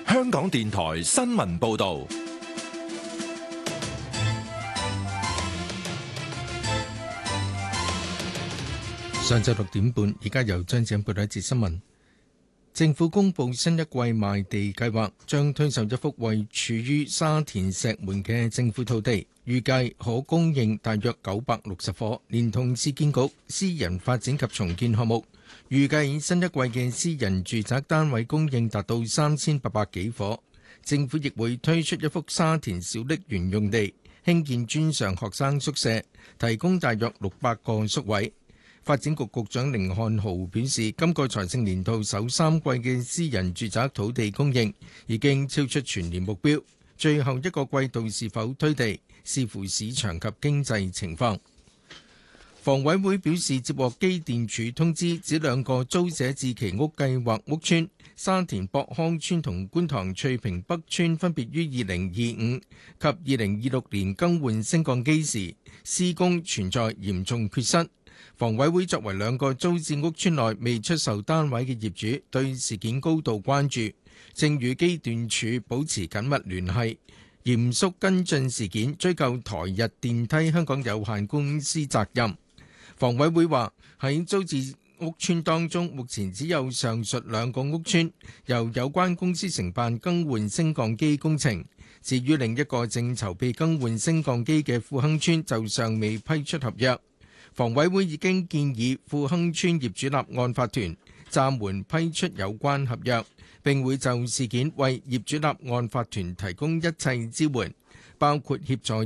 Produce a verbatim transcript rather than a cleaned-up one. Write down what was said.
香港電台新聞報道。 上晝六點半，而家由張展報道一節新聞。政府公布新一季賣地計劃，將推售一幅位處於沙田石門嘅政府土地，預計可供應大約九百六十伙，連同市建局私人發展及重建項目，預計新一季嘅私人住宅單位供應達到三千八百幾伙。政府亦會推出一幅沙田小瀝源用地，興建專上學生宿舍，提供大約六百個宿位。發展局局長甯漢豪表示，今個財政年度首三季嘅私人住宅土地供應已經超出全年目標，最後一個季度是否推地，視乎市場及經濟情況。房委會表示，接獲機電署通知，指兩個租者置其屋計劃屋邨沙田博康邨同觀塘翠屏北邨分別於二零二五及二零二六年更換升降機時，施工存在嚴重缺失。房委會作為兩個租置屋邨內未出售單位嘅業主，對事件高度關注，正與機電署保持緊密聯繫，嚴肅跟進事件，追究台日電梯香港有限公司責任。房委會話喺租置屋邨當中，目前只有上述兩個屋邨由有關公司承辦更換升降機工程，至於另一個正籌備更換升降機嘅富亨邨就尚未批出合約。房委會已經建議富亨邨業主立案法團暫緩批出有關合約，並會就事件為業主立案法團提供一切支援，包括協助